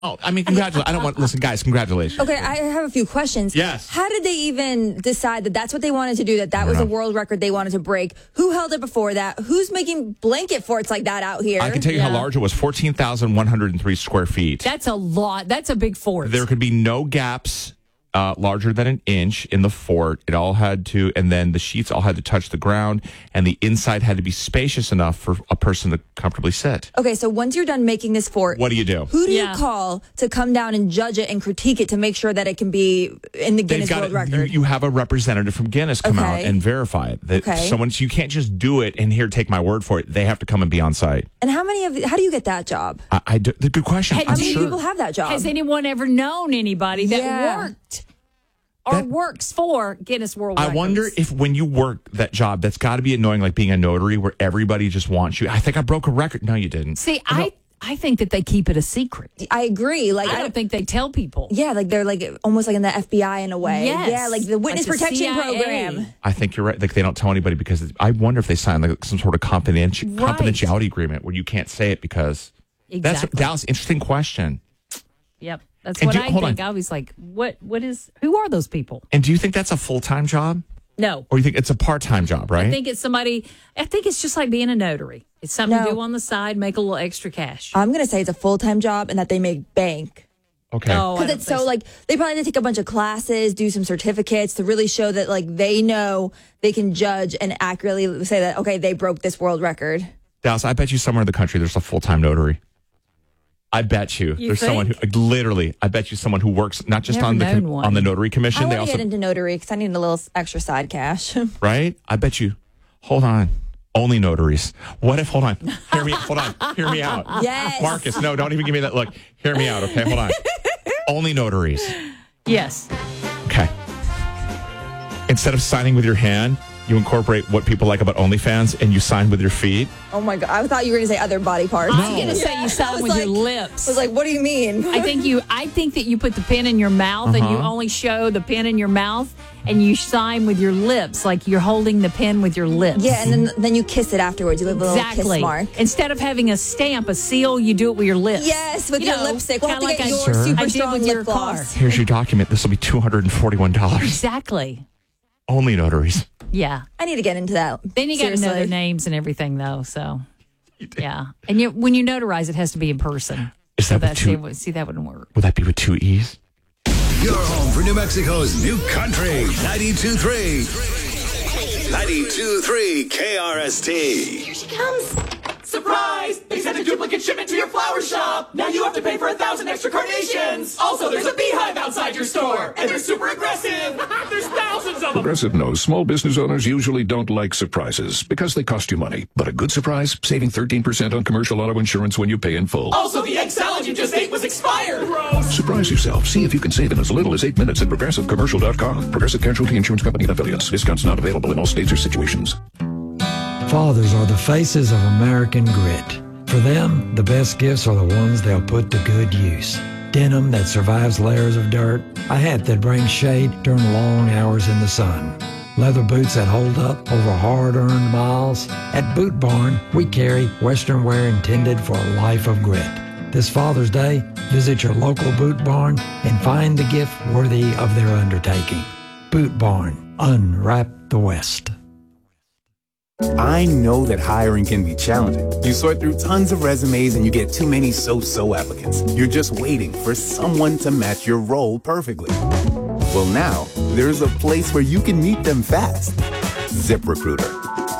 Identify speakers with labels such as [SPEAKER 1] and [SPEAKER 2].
[SPEAKER 1] Oh, I mean, congratulations. I don't want, listen, guys, congratulations.
[SPEAKER 2] Okay, I have a few questions.
[SPEAKER 1] Yes.
[SPEAKER 2] How did they even decide that that's what they wanted to do, that was a world record they wanted to break? Who held it before that? Who's making blanket forts like that out here?
[SPEAKER 1] I can tell you how large it was, 14,103 square feet.
[SPEAKER 3] That's a lot. That's a big fort.
[SPEAKER 1] There could be no gaps larger than an inch in the fort. It all had to, and then the sheets all had to touch the ground, and the inside had to be spacious enough for a person to comfortably sit.
[SPEAKER 2] Okay, so once you're done making this fort,
[SPEAKER 1] what do you do?
[SPEAKER 2] Who do you call to come down and judge it and critique it to make sure that it can be in the Guinness World Record?
[SPEAKER 1] You have a representative from Guinness come out and verify it. That someone, so you can't just do it and here, take my word for it. They have to come and be on site.
[SPEAKER 2] And how do you get that job?
[SPEAKER 1] The good question.
[SPEAKER 2] How many people have that job?
[SPEAKER 3] Has anyone ever known anybody that worked or works for Guinness World Records?
[SPEAKER 1] I wonder if when you work that job, that's got to be annoying, like being a notary where everybody just wants you. I think I broke a record. No, you didn't.
[SPEAKER 3] See, I think that they keep it a secret.
[SPEAKER 2] I agree. Like
[SPEAKER 3] I don't think they tell people.
[SPEAKER 2] Yeah, like they're like almost like in the FBI in a way.
[SPEAKER 3] Yes.
[SPEAKER 2] Yeah, like the witness protection
[SPEAKER 3] CIA
[SPEAKER 2] program.
[SPEAKER 1] I think you're right. Like they don't tell anybody because I wonder if they sign like some sort of confidentiality agreement where you can't say it because that's Dallas. Interesting question.
[SPEAKER 3] Yep. That's what I think. I was like, who are those people?
[SPEAKER 1] And do you think that's a full-time job?
[SPEAKER 3] No.
[SPEAKER 1] Or you think it's a part-time job, right?
[SPEAKER 3] I think it's just like being a notary. It's something to do on the side, make a little extra cash.
[SPEAKER 2] I'm going to say it's a full-time job and that they make bank.
[SPEAKER 1] Okay.
[SPEAKER 2] Because it's so like, they probably need to take a bunch of classes, do some certificates to really show that like they know they can judge and accurately say that, okay, they broke this world record.
[SPEAKER 1] Dallas, I bet you somewhere in the country there's a full-time notary. I bet you there's someone who literally. I bet you someone who works not just on the notary commission.
[SPEAKER 2] I want to get into notary because I need a little extra side cash.
[SPEAKER 1] Right? I bet you. Hold on. Only notaries. What if? Hold on. Hear me. Hold on. Hear me out.
[SPEAKER 2] Yes.
[SPEAKER 1] Marcus, no, don't even give me that look. Hear me out. Okay, hold on. Only notaries.
[SPEAKER 3] Yes.
[SPEAKER 1] Okay. Instead of signing with your hand, you incorporate what people like about OnlyFans and you sign with your feet.
[SPEAKER 2] Oh my God. I thought you were going to say other body parts.
[SPEAKER 3] I was going to say you sign with your lips.
[SPEAKER 2] I was like, what do you mean?
[SPEAKER 3] I think that you put the pen in your mouth and you only show the pen in your mouth and you sign with your lips, like you're holding the pen with your lips.
[SPEAKER 2] Yeah, and then you kiss it afterwards. You leave a little kiss mark.
[SPEAKER 3] Instead of having a stamp, a seal, you do it with your lips.
[SPEAKER 2] Yes, with your lipstick. We'll have to get your
[SPEAKER 1] Sir,
[SPEAKER 2] super strong
[SPEAKER 3] with
[SPEAKER 2] lip
[SPEAKER 3] your
[SPEAKER 2] gloss.
[SPEAKER 1] Here's your document. This will be $241.
[SPEAKER 3] Exactly.
[SPEAKER 1] Only notaries.
[SPEAKER 3] Yeah.
[SPEAKER 2] I need to get into that.
[SPEAKER 3] Then you got to know their names and everything, though. So, yeah. And when you notarize, it has to be in person.
[SPEAKER 1] Is that
[SPEAKER 3] that wouldn't work.
[SPEAKER 1] Would that be with 2 E's?
[SPEAKER 4] You're home for New Mexico's new country, 92.3. 92.3 KRST.
[SPEAKER 5] Here she comes. Surprise! They sent a duplicate shipment to your flower shop. Now you have to pay for 1,000 extra carnations. Also, there's a beehive outside your store, and they're super aggressive. There's thousands of them.
[SPEAKER 6] Progressive knows small business owners usually don't like surprises because they cost you money. But a good surprise, saving 13% on commercial auto insurance when you pay in full.
[SPEAKER 5] Also, the egg salad you just ate was expired. Gross.
[SPEAKER 6] Surprise yourself. See if you can save in as little as 8 minutes at ProgressiveCommercial.com. Progressive Casualty Insurance Company and affiliates. Discounts not available in all states or situations.
[SPEAKER 7] Fathers are the faces of American grit. For them, the best gifts are the ones they'll put to good use. Denim that survives layers of dirt, a hat that brings shade during long hours in the sun, leather boots that hold up over hard-earned miles. At Boot Barn, we carry Western wear intended for a life of grit. This Father's Day, visit your local Boot Barn and find the gift worthy of their undertaking. Boot Barn, unwrap the West.
[SPEAKER 8] I know that hiring can be challenging. You sort through tons of resumes and you get too many so-so applicants. You're just waiting for someone to match your role perfectly. Well, now, there's a place where you can meet them fast. ZipRecruiter.